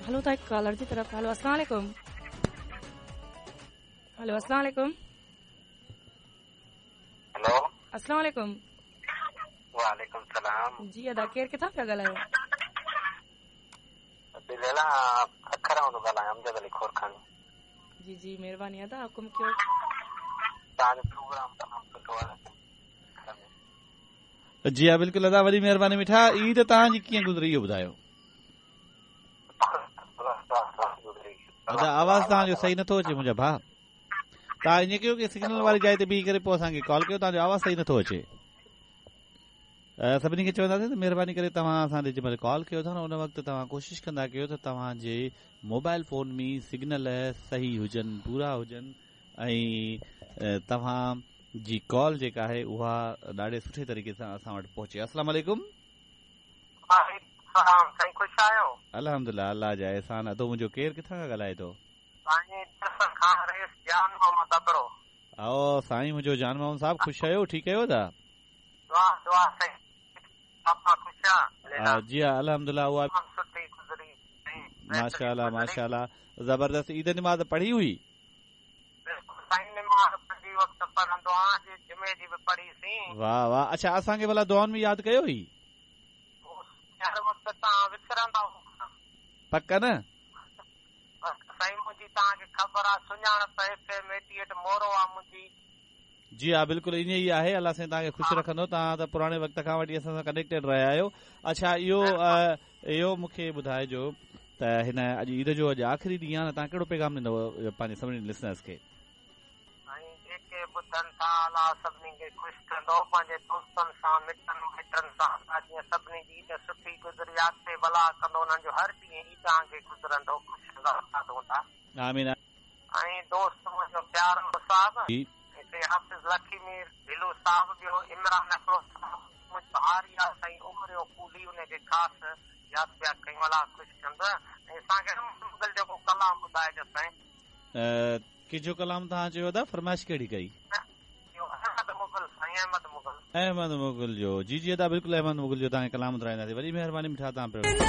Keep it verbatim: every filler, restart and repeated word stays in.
हलो था एक कॉलर की तरफ। हेलो अस्सलाम वालेकुम। हेलो अस्सलाम वालेकुम। हेलो अस्सलाम वालेकुम। वालेकुम सलाम। जी अदा केर किथां पिया ॻाल्हायो? दिलेला अखर आउं ॻाल्हायां अमजद अली खोरखानी। जी जी महिरबानी अदा हुकुम कयो। तव्हांजो प्रोग्राम तमामु सुठो आहे। जी हा बिल्कुलु अदा वॾी महिरबानी। मिठा ईद तव्हांजी कीअं गुज़री इहो ॿुधायो? अदा आवाज़ तव्हांजो सही नथो अचे मुंहिंजा भाउ। तव्हां ईअं कयो की सिग्नल वारी जाइ ते बीही करे पोइ असांखे कॉल कयो। तव्हांजो आवाज़ सही नथो अचे। सभिनी खे चवंदासीं त महिरबानी करे तव्हां असांखे जंहिंमहिल कॉल कयो था न उन वक़्तु तव्हां कोशिशि कंदा कयो त तव्हांजे मोबाइल फ़ोन में सिग्नल सही हुजनि, पूरा हुजनि ऐं तव्हां जी कॉल जेका आहे उहा ॾाढे सुठे तरीक़े सां असां वटि पहुचे। अस्सलाम वालेकुम। अल्हम्दुलिल्लाह अल्लाह जा एहसान। अदो मुंहिंजो केरु किथां खां ॻाल्हाए थो? आओ साईं मुंहिंजो जान मोहम्मद साहब ख़ुशि आहियो? ठीकु आहियो था? जी हा अल्हम्दुलिल्लाह। उहा माशाअल्लाह माशाअल्लाह ज़बरदस्त। ईद निमाज़ पढ़ी हुई? वाह वाह। अच्छा असांखे भला दुआउनि में यादि कयो हुई? पक न? जी हा बिल्कुलु ईअं ई आहे। अलाह साईं तव्हांखे ख़ुशि रखंदो। तव्हां त पुराणे वक़्त खां वठी असां सां कनेक्टेड रहिया आहियो। अच्छा इहो इहो मूंखे ॿुधाइजो त हिन अॼु ईद जो अॼु आख़िरी ॾींहुं आहे न, तव्हां कहिड़ो पैगाम ॾींदव पंहिंजे सभिनी लिसनर्स खे? सभिनी खे ख़ुशि कंदो, पंहिंजे दोस्तनि सां मिटनि मिटनि सां जीअं सभिनी जी ईद सुठी गुज़री अॻिते भला कंदो, उन्हनि जो हर ॾींहुं ईद खे गुज़रंदो ख़ुशि रहंदा। आमीन। ऐं दोस्त मुंहिंजो प्यारो साहब हिते हाफ़िज़ लखी मीर ढिलू साहब, ॿियो इमरान अकरो साहब, मुंहिंजो हारी आहे साईं उमरियो कूली, उनखे ख़ासि यादि पिया कयूं। अलाह ख़ुशि कंदो। ऐं असांखे मुग़ल जेको कलाम ॿुधाइजो साईं। कंहिंजो कलाम तव्हां चयो था? फरमाइश कहिड़ी कई? अहमद मुग़ल जो। जी जी अदा बिल्कुलु अहमद मुग़ल जो तव्हांखे कलाम ॿुधाईंदासीं। वॾी महिरबानी मिठा तव्हां